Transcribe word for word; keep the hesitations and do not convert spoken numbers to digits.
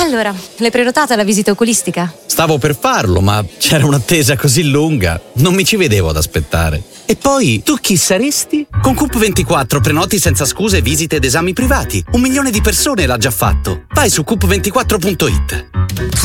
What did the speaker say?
Allora, l'hai prenotata la visita oculistica? Stavo per farlo, ma c'era un'attesa così lunga, non mi ci vedevo ad aspettare. E poi, tu chi saresti? Con Coop ventiquattro prenoti senza scuse visite ed esami privati. Un milione di persone l'ha già fatto. Vai su coop ventiquattro punto it.